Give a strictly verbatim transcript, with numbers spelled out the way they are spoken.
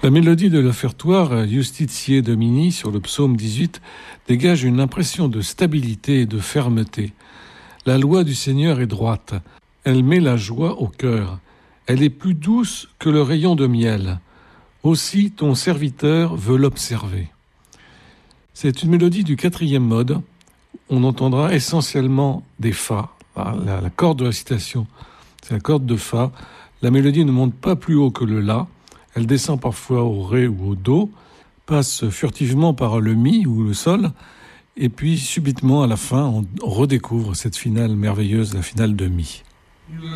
La mélodie de l'offertoire Justitier Domini sur le psaume dix-huit dégage une impression de stabilité et de fermeté. La loi du Seigneur est droite. Elle met la joie au cœur. Elle est plus douce que le rayon de miel. Aussi ton serviteur veut l'observer. C'est une mélodie du quatrième mode. On entendra essentiellement des fa. La, la corde de la citation, c'est la corde de fa. La mélodie ne monte pas plus haut que le la. Elle descend parfois au ré ou au do, passe furtivement par le mi ou le sol, et puis subitement à la fin, on redécouvre cette finale merveilleuse, la finale de mi.